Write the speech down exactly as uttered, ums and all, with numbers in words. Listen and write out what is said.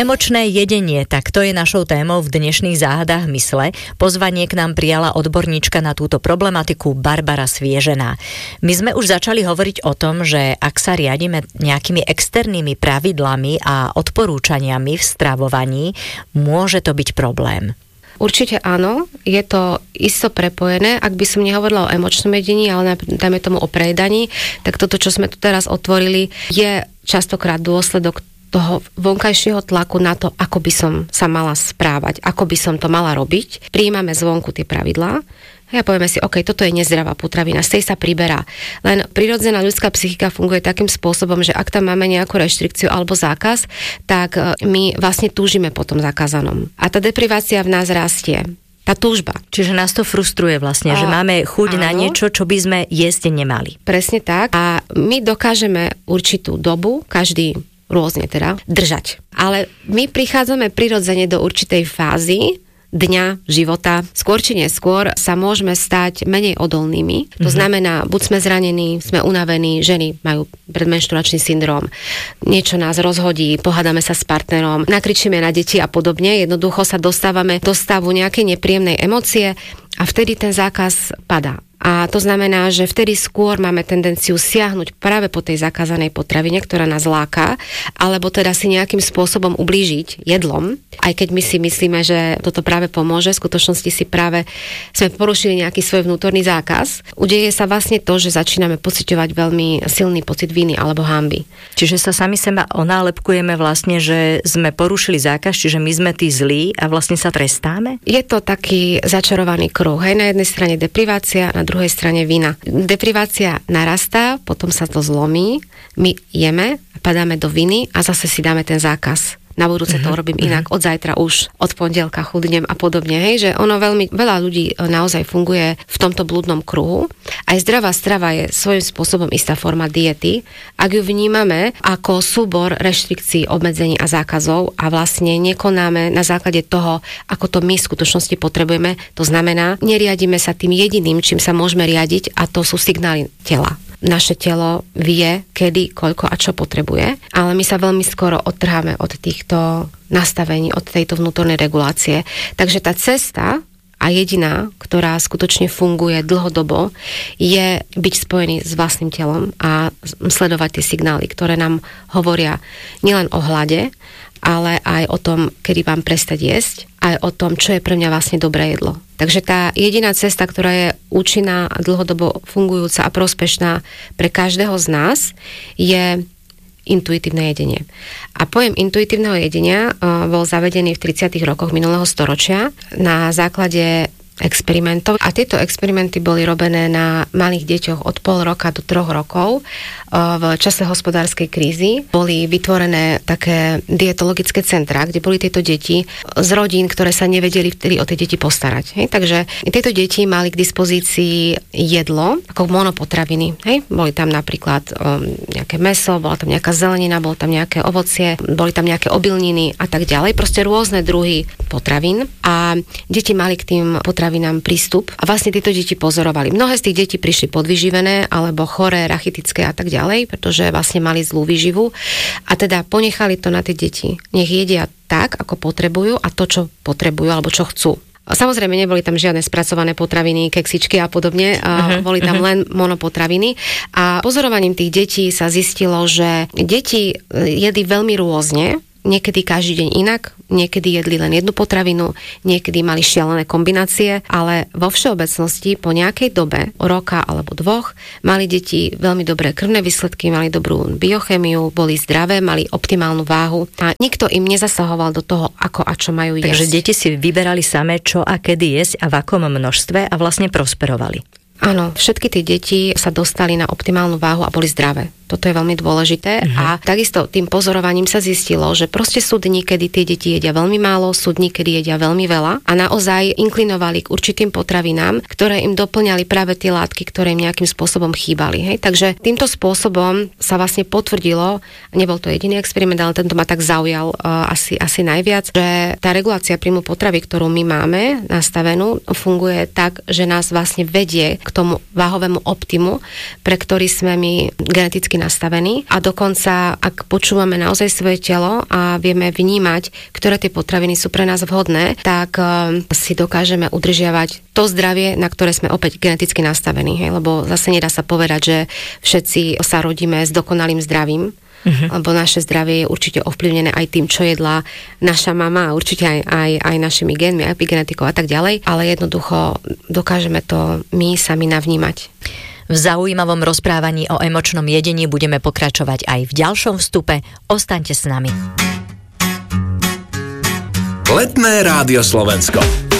Emočné jedenie, tak to je našou témou v dnešných záhadách mysle. Pozvanie k nám prijala odborníčka na túto problematiku Barbara Sviežená. My sme už začali hovoriť o tom, že ak sa riadime nejakými externými pravidlami a odporúčaniami v stravovaní, môže to byť problém. Určite áno, je to isto prepojené. Ak by som nehovorila o emočnom jedení, ale dajme tomu o prejedaní, tak toto, čo sme tu teraz otvorili, je častokrát dôsledok toho vonkajšieho tlaku na to, ako by som sa mala správať, ako by som to mala robiť. Prijímame zvonku tie pravidlá a povieme si, OK, toto je nezdravá potravina, z tej sa priberá. Len prirodzená ľudská psychika funguje takým spôsobom, že ak tam máme nejakú reštrikciu alebo zákaz, tak my vlastne túžime po tom zakázanom. A tá deprivácia v nás rastie. Tá túžba. Čiže nás to frustruje vlastne, a, že máme chuť áno, na niečo, čo by sme jesť nemali. Presne tak. A my dokážeme určitú dobu, každý rôzne teda, držať. Ale my prichádzame prirodzene do určitej fázy dňa, života. Skôr či neskôr sa môžeme stať menej odolnými. Mm-hmm. To znamená, buď sme zranení, sme unavení, ženy majú predmenštruačný syndrom, niečo nás rozhodí, pohádame sa s partnerom, nakričíme na deti a podobne. Jednoducho sa dostávame do stavu nejakej nepríjemnej emócie a vtedy ten zákaz padá. A to znamená, že vtedy skôr máme tendenciu siahnuť práve po tej zakázanej potravine, ktorá nás láka, alebo teda si nejakým spôsobom ublížiť jedlom, aj keď my si myslíme, že toto práve pomôže, v skutočnosti si práve sme porušili nejaký svoj vnútorný zákaz. Udeje sa vlastne to, že začíname pociťovať veľmi silný pocit viny alebo hanby. Čiže sa sami seba onálepkujeme vlastne, že sme porušili zákaz, čiže my sme tí zlí a vlastne sa trestáme? Je to taký začarovaný kruh. Hej, na jednej strane deprivácia, na druhej strane vina. Deprivácia narastá, potom sa to zlomí, my jeme a padáme do viny a zase si dáme ten zákaz. Na budúce to robím inak, od zajtra už, od pondelka chudnem a podobne. Hej, že ono veľmi, veľa ľudí naozaj funguje v tomto blúdnom kruhu. Aj zdravá strava je svojím spôsobom istá forma diety. Ak ju vnímame ako súbor reštrikcií, obmedzení a zákazov a vlastne nekonáme na základe toho, ako to my v skutočnosti potrebujeme, to znamená, neriadíme sa tým jediným, čím sa môžeme riadiť, a to sú signály tela. Naše telo vie, kedy, koľko a čo potrebuje, ale my sa veľmi skoro odtrháme od týchto nastavení, od tejto vnútornej regulácie. Takže tá cesta a jediná, ktorá skutočne funguje dlhodobo, je byť spojený s vlastným telom a sledovať tie signály, ktoré nám hovoria nielen o hlade, ale aj o tom, kedy vám prestať jesť, aj o tom, čo je pre mňa vlastne dobré jedlo. Takže tá jediná cesta, ktorá je účinná a dlhodobo fungujúca a prospešná pre každého z nás, je intuitívne jedenie. A pojem intuitívneho jedenia uh, bol zavedený v tridsiatych rokoch minulého storočia na základe experimentov. A tieto experimenty boli robené na malých deťoch od pol roka do troch rokov. V čase hospodárskej krízy boli vytvorené také dietologické centrá, kde boli tieto deti z rodín, ktoré sa nevedeli vtedy o tie deti postarať. Hej? Takže tieto deti mali k dispozícii jedlo, ako monopotraviny. Hej? Boli tam napríklad um, nejaké mäso, bola tam nejaká zelenina, bolo tam nejaké ovocie, boli tam nejaké obilniny a tak ďalej. Proste rôzne druhy potravín. A deti mali k tým potravinám prístup a vlastne tieto deti pozorovali. Mnohé z tých detí prišli podvyživené alebo choré, rachitické a tak ďalej. Pretože vlastne mali zlú výživu a teda ponechali to na tie deti. Nech jedia tak, ako potrebujú a to, čo potrebujú alebo čo chcú. Samozrejme, neboli tam žiadne spracované potraviny, keksičky a podobne, uh-huh, boli tam uh-huh. len monopotraviny a pozorovaním tých detí sa zistilo, že deti jedli veľmi rôzne, niekedy každý deň inak, niekedy jedli len jednu potravinu, niekedy mali šialené kombinácie, ale vo všeobecnosti po nejakej dobe, roka alebo dvoch, mali deti veľmi dobré krvné výsledky, mali dobrú biochemiu, boli zdravé, mali optimálnu váhu a nikto im nezasahoval do toho, ako a čo majú jesť. Takže deti si vyberali samé, čo a kedy jesť a v akom množstve a vlastne prosperovali. Áno, všetky tie deti sa dostali na optimálnu váhu a boli zdravé. Toto je veľmi dôležité uh-huh. a takisto tým pozorovaním sa zistilo, že proste sú dni, kedy tie deti jedia veľmi málo, sú dni, kedy jedia veľmi veľa a naozaj inklinovali k určitým potravinám, ktoré im doplňali práve tie látky, ktoré im nejakým spôsobom chýbali. Hej? Takže týmto spôsobom sa vlastne potvrdilo, nebol to jediný experiment, ale tento ma tak zaujal uh, asi, asi najviac, že tá regulácia príjmu potravy, ktorú my máme nastavenú, funguje tak, že nás vlastne vedie k tomu váhovému optimu, pre ktorý sme my geneticky nastavení a dokonca, ak počúvame naozaj svoje telo a vieme vnímať, ktoré tie potraviny sú pre nás vhodné, tak um, si dokážeme udržiavať to zdravie, na ktoré sme opäť geneticky nastavení, hej? Lebo zase nedá sa povedať, že všetci sa rodíme s dokonalým zdravím, uh-huh. lebo naše zdravie je určite ovplyvnené aj tým, čo jedla naša mama a určite aj, aj, aj našimi génmi, epigenetikou a tak ďalej, ale jednoducho dokážeme to my sami navnímať. V zaujímavom rozprávaní o emočnom jedení budeme pokračovať aj v ďalšom vstupe. Ostaňte s nami. Letné rádio Slovensko.